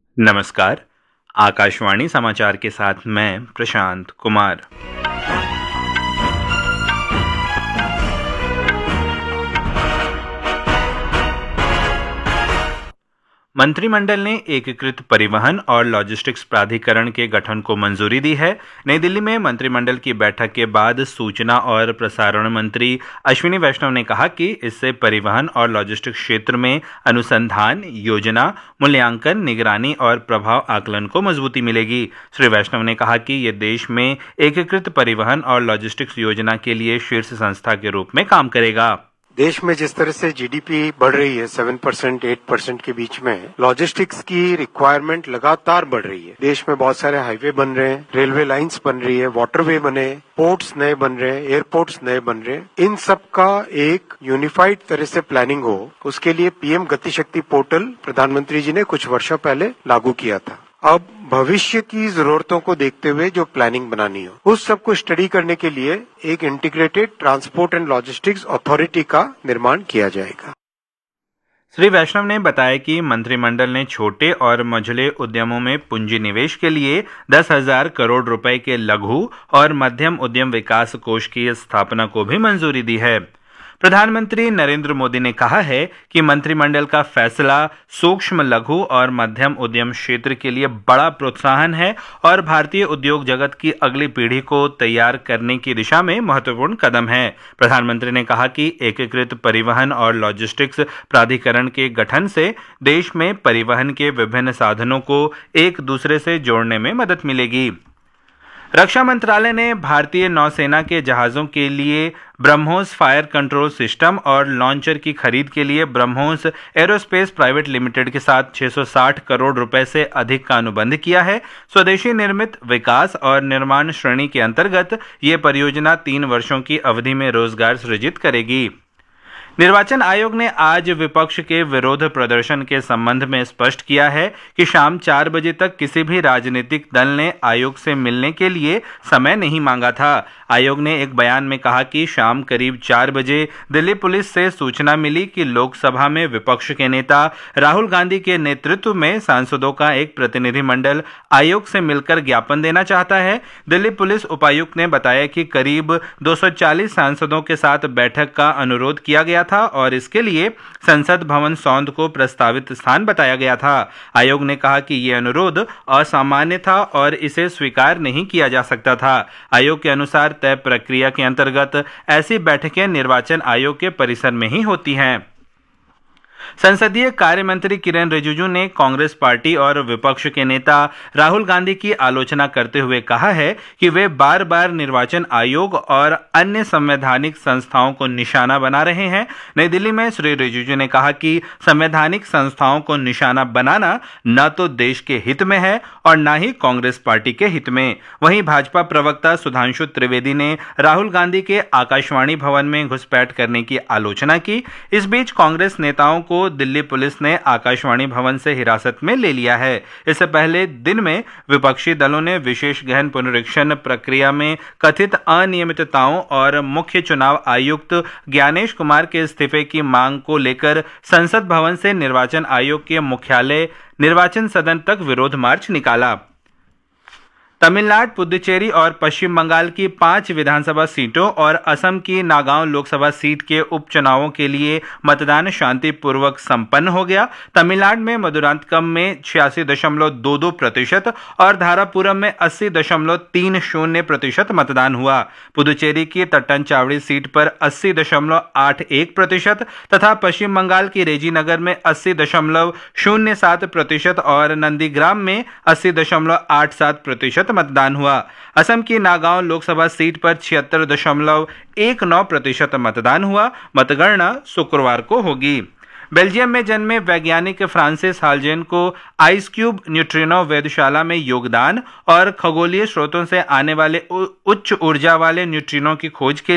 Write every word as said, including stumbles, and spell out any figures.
नमस्कार, आकाशवाणी समाचार के साथ मैं प्रशांत कुमार। मंत्रिमंडल ने एकीकृत परिवहन और लॉजिस्टिक्स प्राधिकरण के गठन को मंजूरी दी है। नई दिल्ली में मंत्रिमंडल की बैठक के बाद सूचना और प्रसारण मंत्री अश्विनी वैष्णव ने कहा कि इससे परिवहन और लॉजिस्टिक्स क्षेत्र में अनुसंधान, योजना, मूल्यांकन, निगरानी और प्रभाव आकलन को मजबूती मिलेगी। श्री वैष्णव ने कहा कि ये देश में एकीकृत परिवहन और लॉजिस्टिक्स योजना के लिए शीर्ष संस्था के रूप में काम करेगा। देश में जिस तरह से जीडीपी बढ़ रही है सेवन परसेंट आठ परसेंट के बीच में, लॉजिस्टिक्स की रिक्वायरमेंट लगातार बढ़ रही है। देश में बहुत सारे हाईवे बन रहे हैं, रेलवे लाइंस बन रही है, वाटरवे बने, पोर्ट्स नए बन रहे हैं, एयरपोर्ट्स नए बन रहे हैं। इन सब का एक यूनिफाइड तरह से प्लानिंग हो, उसके लिए पीएम गति शक्ति पोर्टल प्रधानमंत्री जी ने कुछ वर्षों पहले लागू किया था। अब भविष्य की जरूरतों को देखते हुए जो प्लानिंग बनानी हो, उस सब को स्टडी करने के लिए एक integrated transport and logistics authority का निर्माण किया जाएगा। श्री वैष्णव ने बताया कि मंत्रिमंडल ने छोटे और मझले उद्यमों में पूंजी निवेश के लिए दस हजार करोड़ रुपए के लघु और मध्यम उद्यम विकास कोष की स्थापना को भी मंजूरी दी है। प्रधानमंत्री नरेंद्र मोदी ने कहा है कि मंत्रिमंडल का फैसला सूक्ष्म, लघु और मध्यम उद्यम क्षेत्र के लिए बड़ा प्रोत्साहन है और भारतीय उद्योग जगत की अगली पीढ़ी को तैयार करने की दिशा में महत्वपूर्ण कदम है। प्रधानमंत्री ने कहा कि एकीकृत परिवहन और लॉजिस्टिक्स प्राधिकरण के गठन से देश में परिवहन के विभिन्न साधनों को एक दूसरे से जोड़ने में मदद मिलेगी। रक्षा मंत्रालय ने भारतीय नौसेना के जहाजों के लिए ब्रह्मोस फायर कंट्रोल सिस्टम और लॉन्चर की खरीद के लिए ब्रह्मोस एरोस्पेस प्राइवेट लिमिटेड के साथ छह सौ साठ करोड़ रुपए से अधिक का अनुबंध किया है। स्वदेशी निर्मित विकास और निर्माण श्रेणी के अंतर्गत ये परियोजना तीन वर्षों की अवधि में रोजगार सृजित करेगी। निर्वाचन आयोग ने आज विपक्ष के विरोध प्रदर्शन के संबंध में स्पष्ट किया है कि शाम चार बजे तक किसी भी राजनीतिक दल ने आयोग से मिलने के लिए समय नहीं मांगा था। आयोग ने एक बयान में कहा कि शाम करीब चार बजे दिल्ली पुलिस से सूचना मिली कि लोकसभा में विपक्ष के नेता राहुल गांधी के नेतृत्व में सांसदों का एक प्रतिनिधिमंडल आयोग से मिलकर ज्ञापन देना चाहता है। दिल्ली पुलिस उपायुक्त ने बताया कि करीब दो सौ चालीस सांसदों के साथ बैठक का अनुरोध किया गया था और इसके लिए संसद भवन सौंध को प्रस्तावित स्थान बताया गया था। आयोग ने कहा कि यह अनुरोध असामान्य था और इसे स्वीकार नहीं किया जा सकता था। आयोग के अनुसार तय प्रक्रिया के अंतर्गत ऐसी बैठकें निर्वाचन आयोग के परिसर में ही होती हैं। संसदीय कार्य मंत्री किरेन रिजिजू ने कांग्रेस पार्टी और विपक्ष के नेता राहुल गांधी की आलोचना करते हुए कहा है कि वे बार बार निर्वाचन आयोग और अन्य संवैधानिक संस्थाओं को निशाना बना रहे हैं। नई दिल्ली में श्री रिजिजू ने कहा कि संवैधानिक संस्थाओं को निशाना बनाना न तो देश के हित में है और न ही कांग्रेस पार्टी के हित में। वहीं भाजपा प्रवक्ता सुधांशु त्रिवेदी ने राहुल गांधी के आकाशवाणी भवन में घुसपैठ करने की आलोचना की। इस बीच कांग्रेस नेताओं को दिल्ली पुलिस ने आकाशवाणी भवन से हिरासत में ले लिया है। इससे पहले दिन में विपक्षी दलों ने विशेष गहन पुनरीक्षण प्रक्रिया में कथित अनियमितताओं और मुख्य चुनाव आयुक्त ज्ञानेश कुमार के इस्तीफे की मांग को लेकर संसद भवन से निर्वाचन आयोग के मुख्यालय निर्वाचन सदन तक विरोध मार्च निकाला। तमिलनाडु, पुदुचेरी और पश्चिम बंगाल की पांच विधानसभा सीटों और असम की नागांव लोकसभा सीट के उपचुनावों के लिए मतदान शांतिपूर्वक संपन्न हो गया। तमिलनाडु में मदुरांतकम में छियासी दशमलव दो दो प्रतिशत और धारापुरम में अस्सी दशमलव तीन शून्य प्रतिशत मतदान हुआ। पुदुचेरी की तट्टनचावड़ी सीट पर अस्सी दशमलव आठ एक प्रतिशत तथा पश्चिम बंगाल की रेजीनगर में अस्सी दशमलव शून्य सात प्रतिशत और नंदीग्राम में अस्सी दशमलव आठ सात प्रतिशत मतदान हुआ। असम की नागांव लोकसभा सीट पर छिहत्तर दशमलव एक नौ प्रतिशत मतदान हुआ। मतगणना शुक्रवार को होगी। बेल्जियम में जन्मे वैज्ञानिक फ्रांसिस हालजेन को आइस क्यूब न्यूट्रिनो वेधशाला में योगदान और खगोलीय स्रोतों से आने वाले उच्च ऊर्जा वाले न्यूट्रिनो की खोज के